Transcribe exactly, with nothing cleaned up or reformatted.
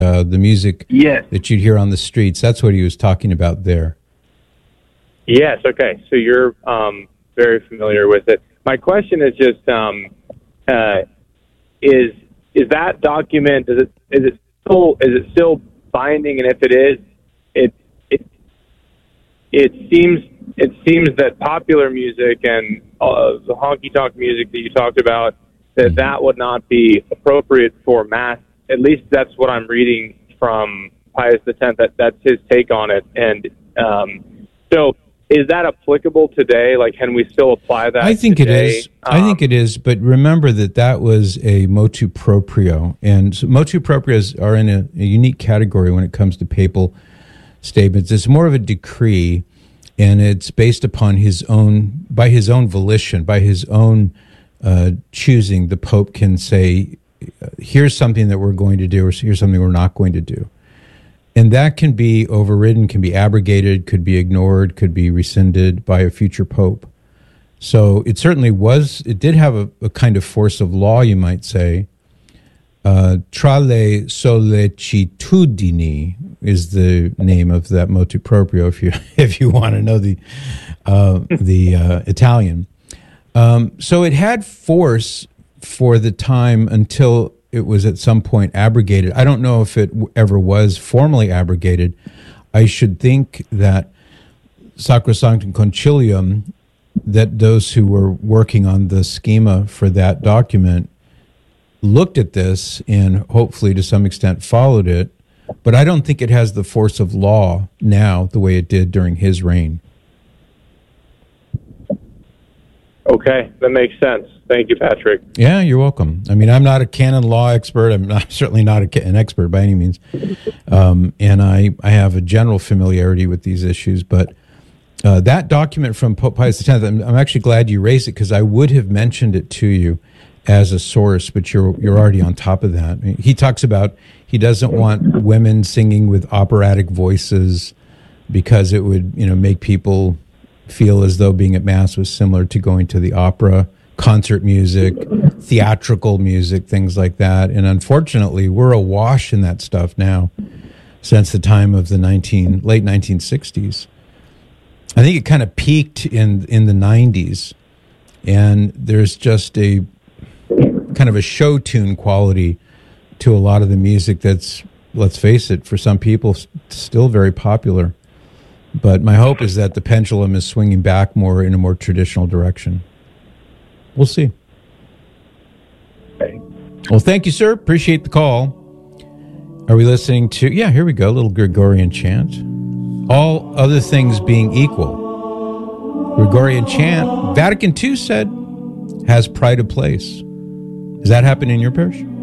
uh, the music yes. that you'd hear on the streets. That's what he was talking about there. Yes, okay. So you're um, very familiar with it. My question is just, um, uh, is is that document, is it, is it still is it still binding? And if it is, it it it seems it seems that popular music and uh, the honky tonk music that you talked about, that Mm-hmm. that would not be appropriate for mass. At least that's what I'm reading from Pius the Tenth. That that's his take on it. And um, so, is that applicable today? Like, can we still apply that? I think today? it is. Um, I think it is. But remember that that was a motu proprio, and so motu proprios are in a, a unique category when it comes to papal statements. It's more of a decree, and it's based upon his own, by his own volition, by his own uh, choosing. The Pope can say, "Here's something that we're going to do," or "Here's something we're not going to do." And that can be overridden, can be abrogated, could be ignored, could be rescinded by a future pope. So it certainly was, it did have a, a kind of force of law, you might say. Uh, Tra le sollecitudini is the name of that motu proprio, if you if you want to know the uh, the uh, Italian. Um, so it had force for the time until it was at some point abrogated. I don't know if it w- ever was formally abrogated. I should think that Sacrosanctum Concilium, that those who were working on the schema for that document looked at this and hopefully to some extent followed it. But I don't think it has the force of law now the way it did during his reign. Okay, that makes sense. Thank you, Patrick. Yeah, you're welcome. I mean, I'm not a canon law expert. I'm not, certainly not a, an expert by any means. Um, and I, I have a general familiarity with these issues. But uh, that document from Pope Pius the Tenth, I'm, I'm actually glad you raised it because I would have mentioned it to you as a source, but you're you're already on top of that. He talks about he doesn't want women singing with operatic voices because it would, you know, make people feel as though being at Mass was similar to going to the opera, concert music, theatrical music, things like that. And unfortunately, we're awash in that stuff now since the time of the nineteen late nineteen sixties. I think it kind of peaked in in the nineties, and there's just a kind of a show tune quality to a lot of the music that's, let's face it, for some people, still very popular. But my hope is that the pendulum is swinging back more in a more traditional direction. We'll see. Okay. Well, thank you, sir. Appreciate the call. Are we listening to, yeah, here we go, a little Gregorian chant. All other things being equal. Gregorian chant, Vatican two said, has pride of place. Does that happen in your parish?